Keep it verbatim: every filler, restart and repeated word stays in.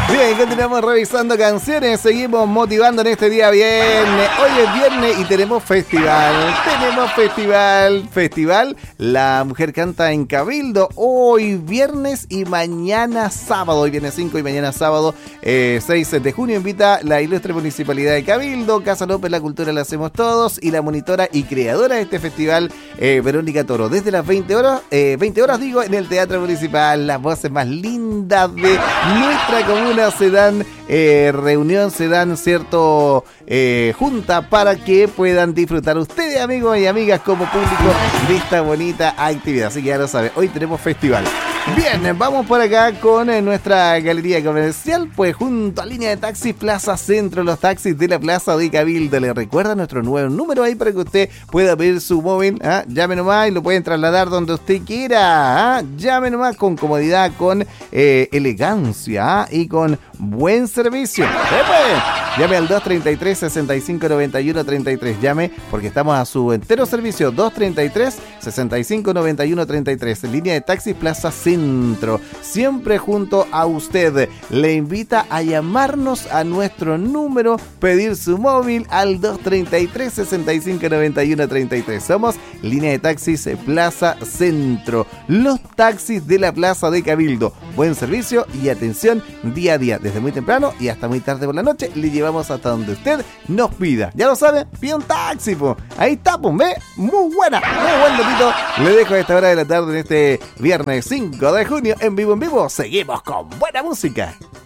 Bien, continuamos revisando canciones, seguimos motivando en este día viernes. Hoy es viernes y tenemos festival, tenemos festival, festival. La mujer canta en Cabildo hoy viernes y mañana sábado. Hoy viernes cinco y mañana sábado eh, seis de junio. Invita la ilustre municipalidad de Cabildo, Casa López, la cultura la hacemos todos, y la monitora y creadora de este festival, eh, Verónica Toro. Desde las veinte horas, eh, veinte horas digo, en el Teatro Municipal, las voces más lindas de nuestra comuna se dan eh, reunión, se dan cierto eh, junta para que puedan disfrutar ustedes, amigos y amigas, como público de esta bonita actividad. Así que ya lo saben, hoy tenemos festival. Bien, vamos por acá con eh, nuestra galería comercial, pues junto a Línea de Taxis Plaza Centro, los taxis de la Plaza de Cabildo. Le recuerda nuestro nuevo número ahí para que usted pueda pedir su móvil. ¿ah? Llame nomás y lo pueden trasladar donde usted quiera. ¿ah? Llame nomás con comodidad, con eh, elegancia ¿ah? y con buen servicio. ¡Epe! Llame al dos treinta y tres, sesenta y cinco, noventa y uno, treinta y tres. Llame porque estamos a su entero servicio. dos treinta y tres, sesenta y cinco, noventa y uno, treinta y tres. Línea de Taxis Plaza Centro. Siempre junto a usted. Le invita a llamarnos a nuestro número, pedir su móvil al dos treinta y tres, sesenta y cinco, noventa y uno, treinta y tres. Somos Línea de Taxis Plaza Centro. Los taxis de la Plaza de Cabildo. Buen servicio y atención día a día. Desde muy temprano y hasta muy tarde por la noche le llevamos hasta donde usted nos pida. Ya lo sabe, pida un taxi, po. Ahí está, pues, ¿ve? Muy buena, muy buen datito. Le dejo a esta hora de la tarde en este viernes cinco de junio en vivo en vivo. Seguimos con buena música.